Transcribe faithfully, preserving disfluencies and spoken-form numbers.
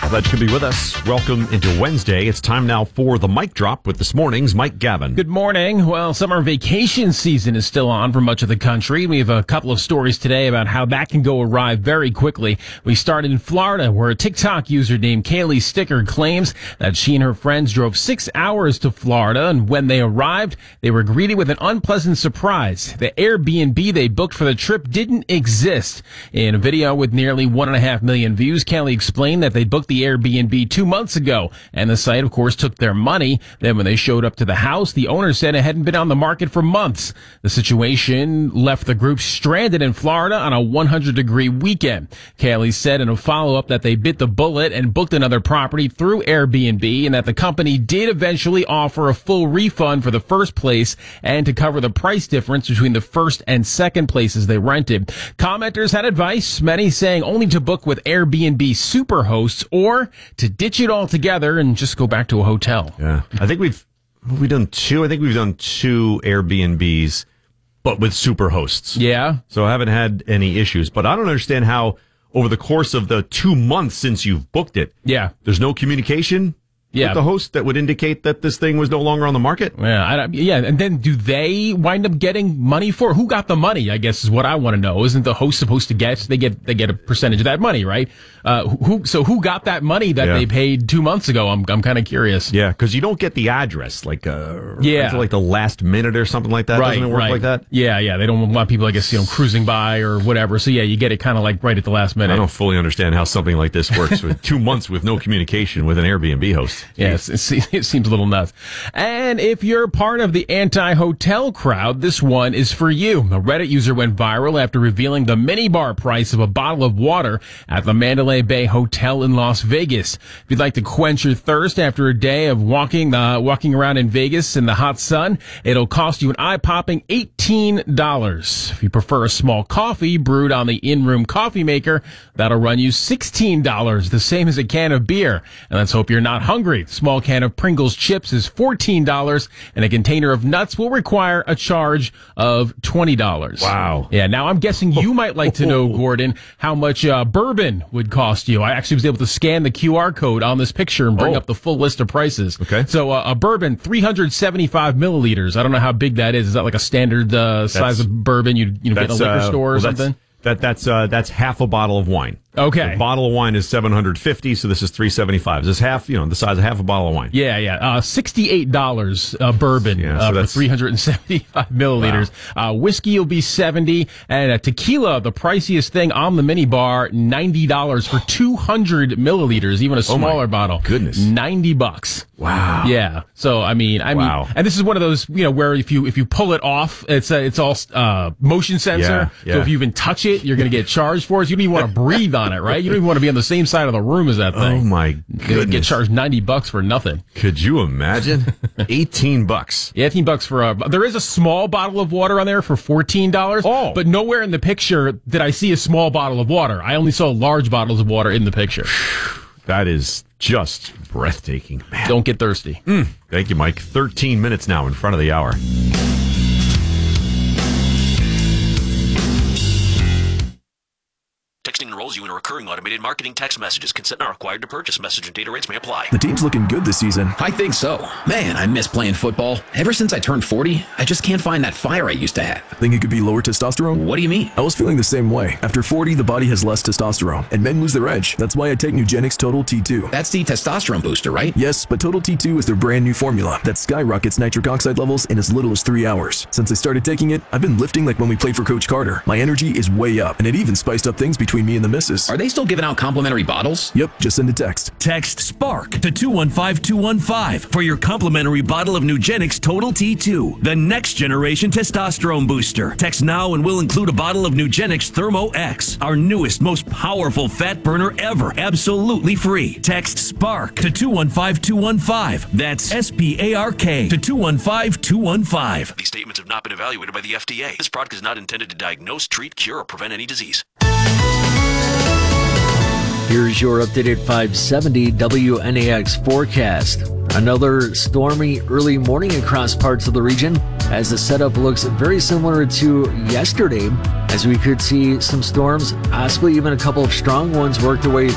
Glad you could be with us. Welcome into Wednesday. It's time now for the Mic Drop with this morning's Mike Gavin. Good morning. Well, summer vacation season is still on for much of the country. We have a couple of stories today about how that can go awry very quickly. We started in Florida, where a TikTok user named Kaylee Sticker claims that she and her friends drove six hours to Florida, and when they arrived, they were greeted with an unpleasant surprise. The Airbnb they booked for the trip didn't exist. In a video with nearly one and a half million views, Kaylee explained that they booked the Airbnb two months ago, and the site, of course, took their money. Then when they showed up to the house, the owner said it hadn't been on the market for months. The situation left the group stranded in Florida on a one hundred degree weekend. Kaylee said in a follow-up that they bit the bullet and booked another property through Airbnb, and that the company did eventually offer a full refund for the first place and to cover the price difference between the first and second places they rented. Commenters had advice, many saying only to book with Airbnb Superhosts or to ditch it all together and just go back to a hotel. Yeah, I think we've we've done two. I think we've done two Airbnbs, but with Superhosts. Yeah. So I haven't had any issues. But I don't understand how over the course of the two months since you've booked it, yeah, there's no communication. Yeah. With the host that would indicate that this thing was no longer on the market? Yeah, I, yeah, and then do they wind up getting money for it? Who got the money, I guess, is what I want to know. Isn't the host supposed to get, they get they get a percentage of that money, right? Uh, who So who got that money that yeah. they paid two months ago? I'm I'm kind of curious. Yeah, because you don't get the address, like uh, yeah. like the last minute or something like that. Right, Doesn't it work right. like that? Yeah, yeah, they don't want people, I guess, you know, cruising by or whatever. So, yeah, you get it kind of like right at the last minute. I don't fully understand how something like this works with two months with no communication with an Airbnb host. Yes, it's, it seems a little nuts. And if you're part of the anti-hotel crowd, this one is for you. A Reddit user went viral after revealing the minibar price of a bottle of water at the Mandalay Bay Hotel in Las Vegas. If you'd like to quench your thirst after a day of walking uh, walking around in Vegas in the hot sun, it'll cost you an eye-popping eighteen dollars. If you prefer a small coffee brewed on the in-room coffee maker, that'll run you sixteen dollars, the same as a can of beer. And let's hope you're not hungry. Small can of Pringles chips is fourteen dollars, and a container of nuts will require a charge of twenty dollars. Wow. Yeah, now I'm guessing you might like to know, Gordon, how much uh, bourbon would cost you. I actually was able to scan the Q R code on this picture and bring oh. up the full list of prices. Okay. So uh, a bourbon, three hundred seventy-five milliliters. I don't know how big that is. Is that like a standard uh, size of bourbon you'd you know, get in a liquor uh, store or well, something? That that's uh, that's half a bottle of wine. Okay. A bottle of wine is seven hundred fifty, so this is three seventy-five. This is half, you know, the size of half a bottle of wine. Yeah, yeah. Uh, sixty-eight dollars uh, bourbon yeah, so uh, for that's... three hundred seventy-five milliliters. Wow. Uh, whiskey will be seventy, and uh, tequila, the priciest thing on the mini bar, ninety dollars for two hundred milliliters, even a smaller oh bottle. Goodness. ninety bucks. Wow. Yeah. So I mean, I wow. mean, and this is one of those, you know, where if you if you pull it off, it's uh, it's all uh, motion sensor. Yeah, yeah. So if you even touch it, you're going to get charged for it. You don't even want to breathe on it, right? You don't even want to be on the same side of the room as that thing. Oh my goodness. Get charged ninety bucks for nothing. Could you imagine? eighteen bucks. Yeah, eighteen bucks for a, there is a small bottle of water on there for fourteen dollars. Oh. But nowhere in the picture did I see a small bottle of water. I only saw large bottles of water in the picture. That is just breathtaking, man. Don't get thirsty. Mm. Thank you, Mike. thirteen minutes now in front of the hour. Texting enrolls you in a recurring automated marketing text messages. Consent not required to purchase. Message and data rates may apply. The team's looking good this season. I think so. Man, I miss playing football. Ever since I turned forty, I just can't find that fire I used to have. Think it could be lower testosterone? What do you mean? I was feeling the same way. After forty, the body has less testosterone, and men lose their edge. That's why I take Nugenix Total T two. That's the testosterone booster, right? Yes, but Total T two is their brand new formula that skyrockets nitric oxide levels in as little as three hours. Since I started taking it, I've been lifting like when we played for Coach Carter. My energy is way up, and it even spiced up things between me and the missus. Are they still giving out complimentary bottles? Yep, just send a text. Text SPARK to two one five two one five for your complimentary bottle of Nugenix Total T two, the next generation testosterone booster. Text now and we'll include a bottle of Nugenix Thermo X, our newest, most powerful fat burner ever, absolutely free. Text SPARK to two one five two one five. That's S P A R K to two one five two one five. These statements have not been evaluated by the F D A. This product is not intended to diagnose, treat, cure, or prevent any disease. Here's your updated five seventy W N A X forecast. Another stormy early morning across parts of the region, as the setup looks very similar to yesterday, as we could see some storms, possibly even a couple of strong ones, work their way